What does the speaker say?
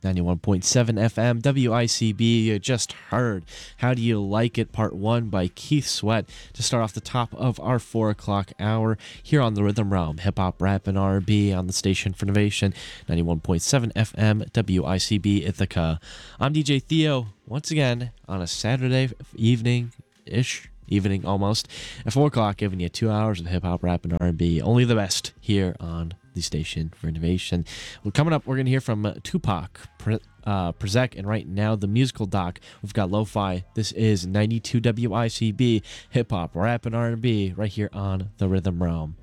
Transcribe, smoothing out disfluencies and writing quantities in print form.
91.7 FM, WICB. You just heard How Do You Like It, Part 1 by Keith Sweat to start off the top of our 4 o'clock hour here on the Rhythm Realm, hip hop, rap, and R&B on the station for innovation, 91.7 FM, WICB Ithaca. I'm DJ Theo, once again on a Saturday evening almost, at 4 o'clock, giving you 2 hours of hip hop, rap, and R&B. Only the best here on the station for innovation. Well, coming up, we're going to hear from Tupac, Prezek, and right now the musical doc. We've got Lo-Fi. This is 92 WICB, hip hop, rap, and R&B right here on the Rhythm Realm.